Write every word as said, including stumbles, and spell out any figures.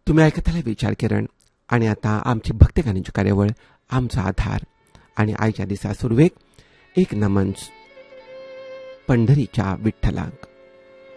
तुम्ही ऐकताले विचार किरण आणि आता आमची भक्तगाण्याची कार्यावळ आमचो आधार आणि आयच्या दिसा सुरवेक एक नमन पंढरीच्या विठ्ठलाक.